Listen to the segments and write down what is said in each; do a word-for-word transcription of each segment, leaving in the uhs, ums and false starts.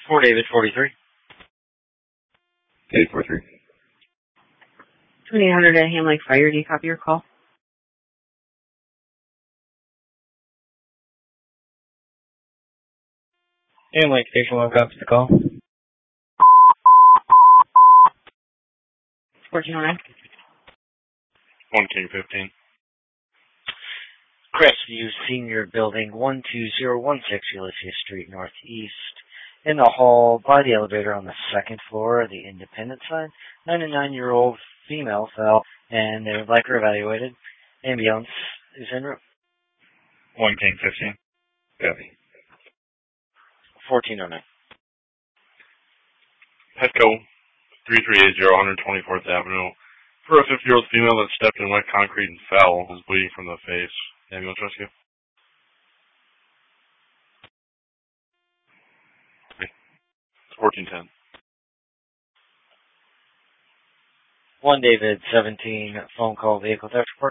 four David forty-three. David forty-three. twenty-eight hundred at Ham Lake Fire. Do you copy your call? Ham Lake Station one copies the call. fourteen oh nine. one King fifteen. Crestview Senior Building, one two zero one six Ulysses Street Northeast. In the hall by the elevator on the second floor of the Independent side, ninety-nine-year-old female fell, and they would like her evaluated. Ambulance is en route. one King fifteen. Copy. fourteen oh nine. Petco, thirty-three eighty, one twenty-fourth Avenue. For a fifty-year-old female that stepped in wet concrete and fell, was bleeding from the face. Ambulance rescue. fourteen ten. one David seventeen, phone call vehicle theft report.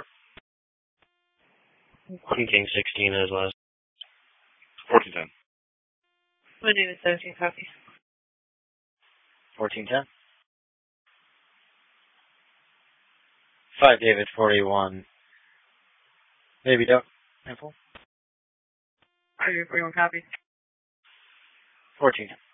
one King sixteen as last. fourteen ten. one David seventeen, copy. fourteen ten. five David forty-one. Baby duck. Info. David forty-one, copy. fourteen ten.